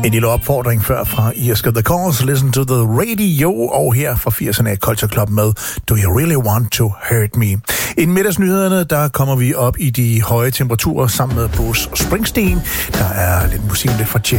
En lille opfordring før fra Irska The Cause, Listen to the Radio, og her fra 80'erne af Culture Club med Do You Really Want to Hurt Me? I middagsnyhederne, der kommer vi op i de høje temperaturer sammen med Bruce Springsteen. Der er lidt musik lidt fra